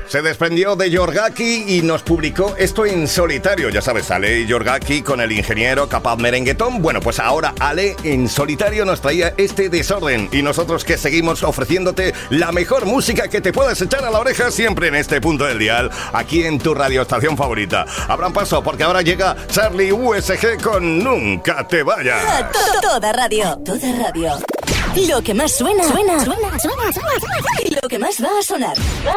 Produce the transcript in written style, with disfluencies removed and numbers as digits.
Se desprendió de Yorgaki y nos publicó esto en solitario. Ya sabes, Ale Yorgaki con el ingeniero Capaz Merenguetón. Bueno, pues ahora Ale en solitario nos traía este desorden. Y nosotros que seguimos ofreciéndote la mejor música que te puedas echar a la oreja siempre en este punto del dial, aquí en tu radioestación favorita. Abran paso porque ahora llega Charlie USG con Nunca te vayas. Toda radio. Lo que más suena. Y lo que más va a sonar.